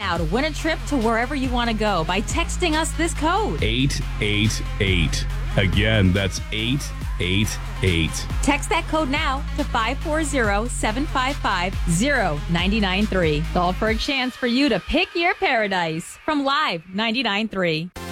now to win a trip to wherever you want to go by texting us this code. 888. Again, that's 888. Text that code now to 540-755-0993. Call for a chance for you to pick your paradise from Live 99.3.